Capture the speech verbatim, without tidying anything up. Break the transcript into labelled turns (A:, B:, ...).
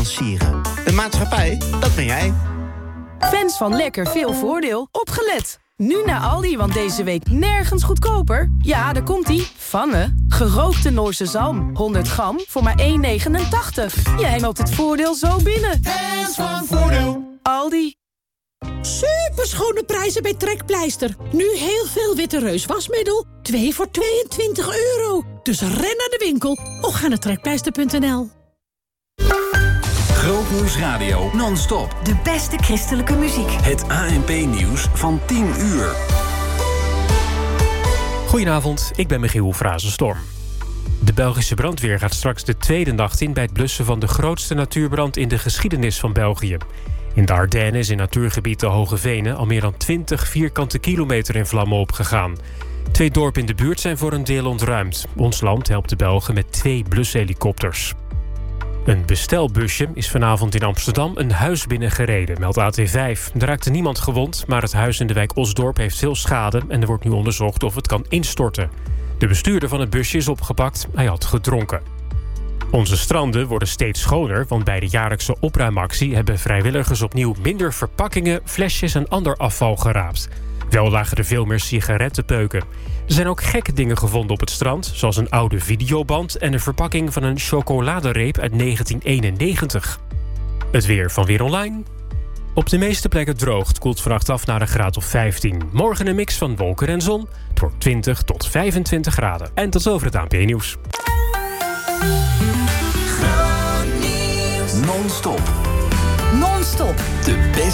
A: financieren. Een maatschappij, dat ben jij.
B: Fans van Lekker Veel Voordeel, opgelet! Nu naar Aldi, want deze week nergens goedkoper. Ja, daar komt-ie. Vangen. Gerookte Noorse zalm. honderd gram voor maar één negenentachtig. Jij loopt het voordeel zo binnen.
C: Fans van Voordeel.
B: Aldi.
D: Superschone prijzen bij Trekpleister. Nu heel veel Witte Reus wasmiddel. twee voor tweeëntwintig euro. Dus ren naar de winkel of ga naar trekpleister punt n l.
E: Grootnieuws Radio non-stop.
F: De beste christelijke muziek.
E: Het A N P-nieuws van tien uur.
G: Goedenavond, ik ben Michiel Frazenstorm. De Belgische brandweer gaat straks de tweede nacht in bij het blussen van de grootste natuurbrand in de geschiedenis van België. In de Ardennen is in natuurgebied de Hoge Venen al meer dan twintig vierkante kilometer in vlammen opgegaan. Twee dorpen in de buurt zijn voor een deel ontruimd. Ons land helpt de Belgen met twee blushelikopters. Een bestelbusje is vanavond in Amsterdam een huis binnengereden, meldt A T vijf. Er raakte niemand gewond, maar het huis in de wijk Osdorp heeft veel schade en er wordt nu onderzocht of het kan instorten. De bestuurder van het busje is opgepakt, hij had gedronken. Onze stranden worden steeds schoner, want bij de jaarlijkse opruimactie hebben vrijwilligers opnieuw minder verpakkingen, flesjes en ander afval geraapt. Wel lagen er veel meer sigarettenpeuken. Er zijn ook gekke dingen gevonden op het strand, zoals een oude videoband en een verpakking van een chocoladereep uit negentien eenennegentig. Het weer van Weer Online. Op de meeste plekken droog. Het koelt vannacht af naar een graad of vijftien. Morgen een mix van wolken en zon. Het wordt twintig tot vijfentwintig graden. En tot over het A N P-nieuws.
E: Non-stop.
F: Non-stop.
E: De beste